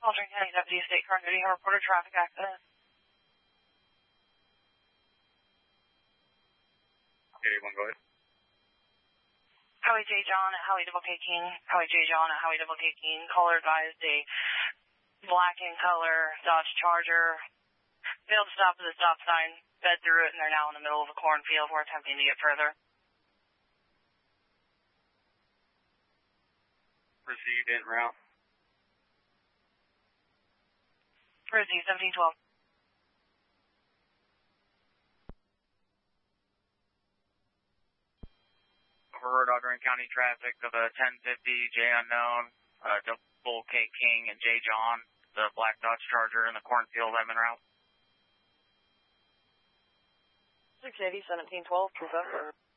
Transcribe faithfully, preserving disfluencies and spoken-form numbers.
Coltrane County Deputy State Car Duty, have reported traffic accident. Okay, one, go ahead. Howie J. John at Howie Double K King. Howie J. John at Howie Double K King. Caller advised a black in color Dodge Charger failed to stop at the stop sign, sped through it, and they're now in the middle of a cornfield. We're attempting to get further. Proceed en route. Proceed, seventeen twelve. Overheard Audrain County traffic of a ten fifty J unknown, uh, Double K King and J John, the black Dodge Charger in the cornfield en route. six eighty, seventeen twelve, Professor.